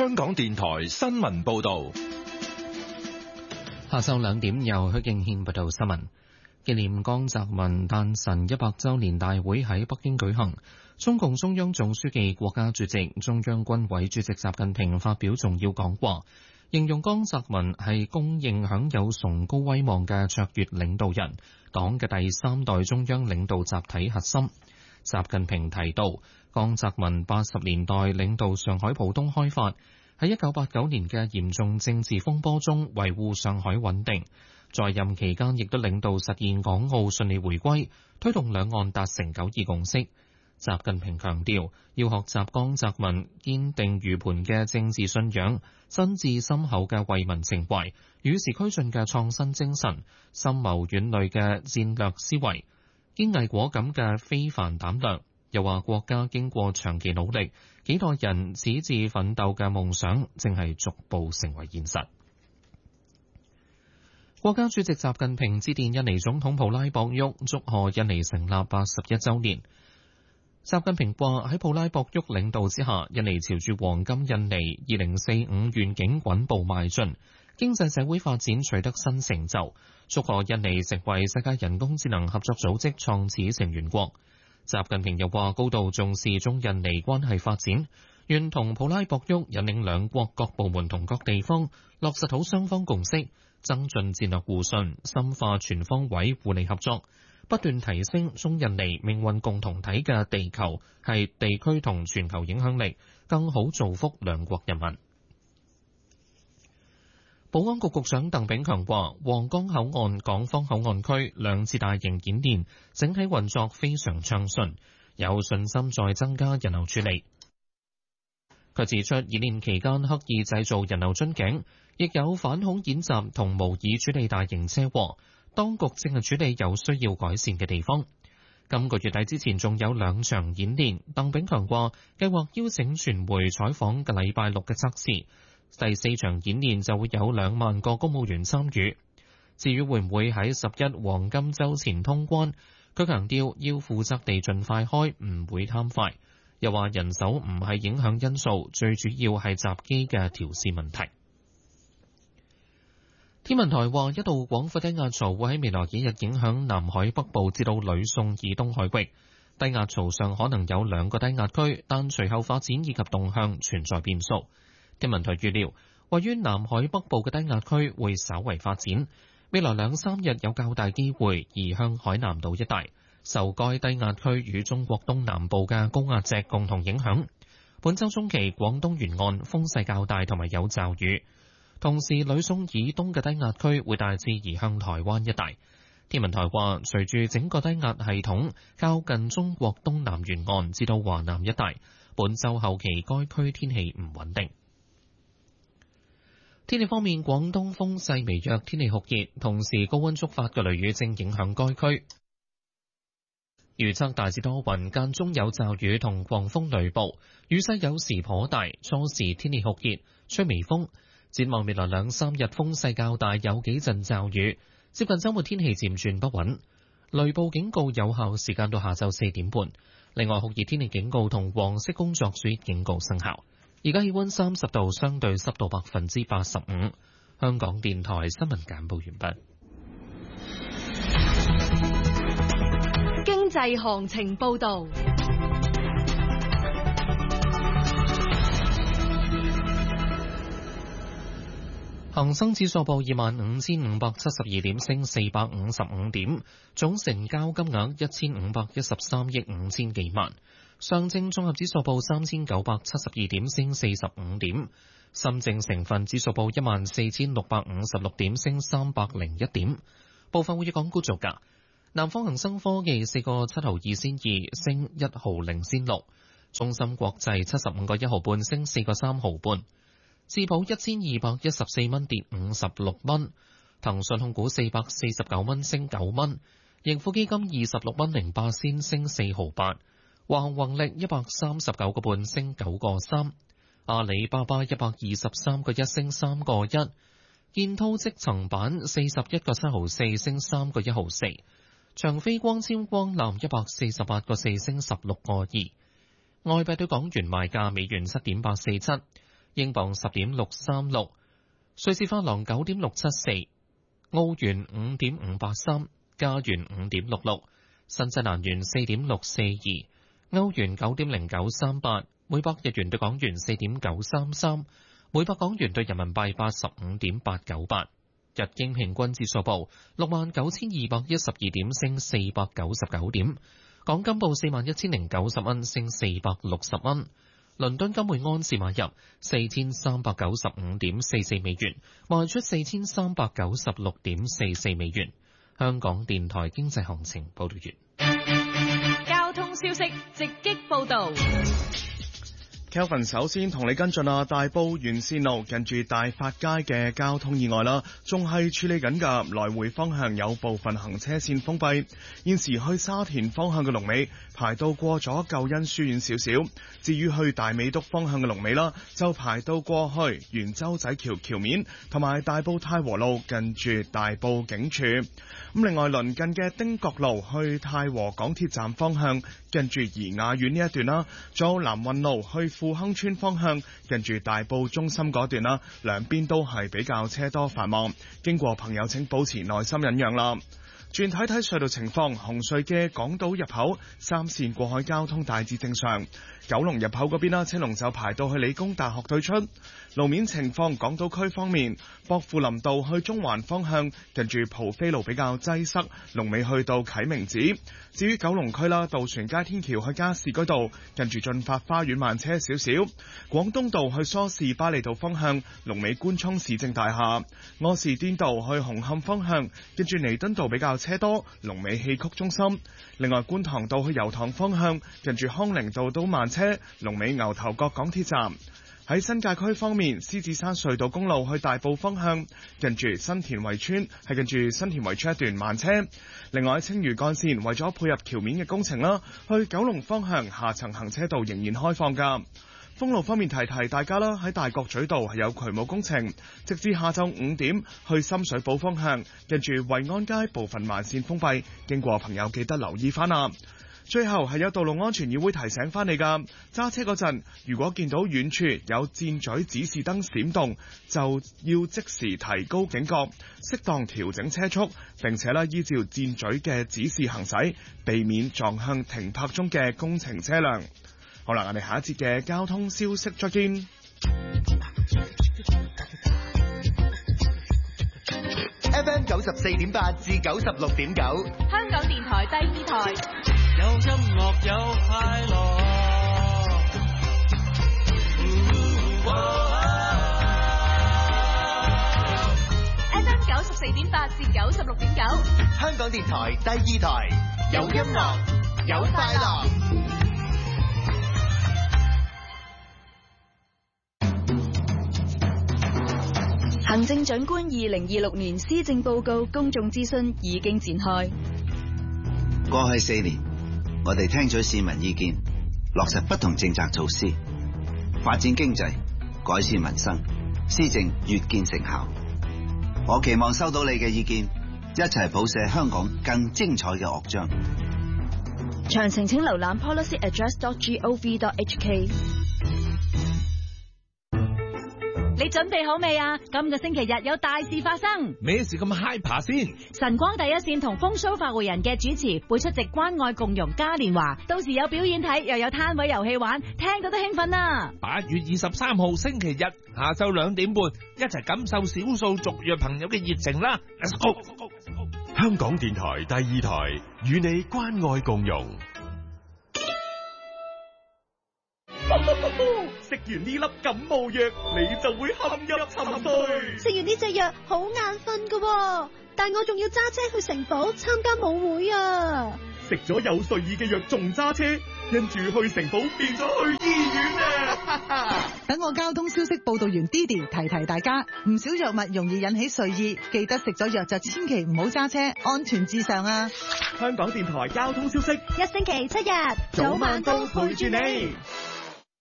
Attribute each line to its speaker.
Speaker 1: 香港電台新聞報道。
Speaker 2: 下晝2點由許敬軒報道新聞。紀念江澤民誕辰100週年大會喺北京舉行，中共中央總書記、國家主席、中央軍委主席習近平發表重要講話，形容江澤民係公認享有崇高威望嘅卓越領導人，黨嘅第3代中央領導集體核心。習近平提到，江澤民80年代領導上海浦東開發，喺1989年嘅嚴重政治風波中維護上海穩定，在任期間亦都領導實現港澳順利回歸，推動兩岸達成9·2共識。習近平強調，要學習江澤民堅定如磐嘅政治信仰、真摯深厚嘅為民情懷、與時俱進嘅創新精神、深謀遠慮嘅戰略思維、堅毅果敢嘅非凡膽量。又話國家經過長期努力，幾代人矢志奮鬥嘅夢想正係逐步成為現實。國家主席習近平致電印尼總統普拉博沃，祝賀印尼成立81週年。習近平話，喺普拉博沃領導之下，印尼朝住黃金印尼2045願景穩步邁進，經濟社會發展取得新成就，祝賀印尼成為世界人工智能合作組織創始成員國。習近平又話，高度重視中印尼關係發展，願同普拉博沃引領兩國各部門同各地方落實好雙方共識，增進戰略互信，深化全方位互利合作，不斷提升中印尼命運共同體嘅地球係地區同全球影響力，更好造福兩國人民。保安局局長鄧炳強話，皇崗口岸、港方口岸區兩次大型演練整體運作非常暢順，有信心再增加人流處理。佢指出，演練期間刻意製造人流樽頸，亦有反恐演習同模擬處理大型車禍，當局正係處理有需要改善嘅地方。今個月底之前仲有2場演練，鄧炳強話計劃邀請傳媒採訪嘅禮拜6嘅測試。第4場演練就會有2萬個公務員參與。至於會唔會喺11黃金週前通關，佢強調要負責地盡快開，唔會貪快。又話人手唔係影響因素，最主要係閘機嘅調試問題。天文台話，一道廣闊低壓槽會喺未來幾日影響南海北部至到呂宋以東海域。低壓槽上可能有2個低壓區，但隨後發展以及動向存在變數。天文台預料，位於南海北部嘅低壓區會稍為發展，未來2-3日有較大機會移向海南島一帶，受該低壓區與中國東南部嘅高壓脊共同影響。本週中期，廣東沿岸風勢較大同埋有驟雨，同時呂宋以東嘅低壓區會大致移向台灣一帶。天文台話，隨住整個低壓系統靠近中國東南沿岸至到華南一帶，本週後期該區天氣唔穩定。天氣方面，廣東風勢微弱，天氣酷熱，同時高溫觸發嘅雷雨正影響該區。預測大致多雲，間中有驟雨同狂風雷暴，雨勢有時頗大，初時天氣酷熱，吹微風。展望未來2-3日風勢較大，有幾陣驟雨。接近週末天氣漸轉不穩，雷暴警告有效時間到下晝4點半。另外，酷熱天氣警告同黃色工作暑熱警告生效。而家氣溫30度，相對濕度85%。香港電台新聞簡報完畢。
Speaker 3: 經濟行情報道。
Speaker 2: 恒生指數報25,572點，升455點，總成交金額1513億5千幾萬。上證綜合指數報3972點，升45點。深證成分指數報14,656點，升301點。部分活躍港股造價：南方恒生科技4個7毫2仙2，升1毫0仙6；中芯國際75個1毫半，升4個3毫半；智保1214蚊，跌56蚊；騰訊控股449蚊，升9蚊；盈富基金26蚊08仙，升4毫8。華虹宏力139個半，升9個3；阿里巴巴123個1，升3個1；建滔積層板41個7毫4，升3個1毫4；長飛光纖光纜148個4，升16個2。外幣對港元賣價：美元7.847， 英鎊10.636，瑞士法郎9.674，澳元5.583，加元5.66，新西蘭元4.642，歐元9.0938，每百日元對港元4.933，每百港元對人民幣85.898。日經平均指數報69,212點，升499點。港金報41,090蚊，升460蚊。倫敦金每安士買入4,395.44美元，賣出4,396.44美元。香港電台經濟行情報道完。
Speaker 3: 交通消息直擊報道。
Speaker 4: Kelvin 首先同你跟進大埔沿線路近住大發街嘅交通意外啦，仲係處理緊㗎，來回方向有部分行車線封閉。現時去沙田方向嘅龍尾排到過咗救恩書院少少，至於去大美督方向嘅龍尾啦，就排到過去元洲仔橋橋面同埋大埔太和路近住大埔警署。咁另外鄰近嘅汀角路去太和港鐵站方向近住怡雅苑呢一段啦，仲有南運路去富亨村方向近住大埔中心嗰段啦，兩邊都係比較車多繁忙，經過朋友請保持耐心忍讓啦。轉睇睇隧道情況，紅隧嘅港島入口三線過海交通大致正常，九龍入口嗰邊啦，車龍就排到去理工大學對出。路面情況，港島區方面，薄扶林道去中環方向近住蒲飛路比較擠塞，龍尾去到啟明寺。至於九龍區啦，渡船街天橋去加士居道近住駿發花園慢車少少。廣東道去梳士巴利道方向龍尾官涌市政大廈。柯士甸道去紅磡方向近住彌敦道比較車多，龍尾戲曲中心。另外觀塘道去油塘方向近住康寧道都慢車，龍尾牛頭角港鐵站。喺新界區方面，獅子山隧道公路去大埔方向近住新田圍村係近住新田圍村一段慢車。另外喺青嶼幹線為咗配合橋面嘅工程啦，去九龍方向下層行車道仍然開放㗎。封路方面提大家啦，喺大角咀道係有渠務工程，直至下晝5點去深水埗方向近住惠安街部分慢線封閉，經過朋友記得留意返啦。最後係有道路安全議會提醒翻你㗎，揸車嗰陣如果見到遠處有箭嘴指示燈閃動，就要即時提高警覺，適當調整車速，並且依照箭嘴嘅指示行駛，避免撞向停泊中嘅工程車輛。好啦，我哋下一節嘅交通消息再見。
Speaker 5: FM 94.8至96.9，
Speaker 3: 香港電台第二台。
Speaker 6: 有音樂有快樂
Speaker 3: ，FM 94.8至96.9，
Speaker 5: 香港電台第二台，有音樂有快樂。
Speaker 7: 行政長官2026年施政報告公眾諮詢已經展開。
Speaker 8: 過去4年，我哋聽取市民意見，落實不同政策措施，發展經濟，改善民生，施政越見成效。我期望收到你嘅意見，一齊譜寫香港更精彩嘅樂章。
Speaker 7: 詳情請瀏覽 policyaddress.gov.hk。
Speaker 3: 你準備好未啊？今個星期日有大事發生。
Speaker 1: 咩事咁 hyper 先？
Speaker 3: 晨光第一線同風騷發匯人嘅主持會出席關愛共融嘉年華，到時有表演睇，又有攤位遊戲玩，聽到都興奮啊！8
Speaker 1: 月23號星期日下晝2點半，一齊感受少數族裔朋友嘅熱情啦 ！Let's go！
Speaker 9: 香港電台第二台與你關愛共融。
Speaker 4: 食完呢粒感冒藥，你就會陷入沉睡。
Speaker 10: 食完呢隻藥好眼瞓噶，但我仲要揸車去城堡參加舞會啊！
Speaker 4: 食咗有睡意嘅藥仲揸車，跟住去城堡變咗去醫院啊！
Speaker 11: 等我交通消息報道員 Didi 提大家，唔少藥物容易引起睡意，記得食咗藥就千祈唔好揸車，安全至上啊！
Speaker 4: 香港電台交通消息，
Speaker 10: 一星期7日，
Speaker 4: 早晚都陪住你。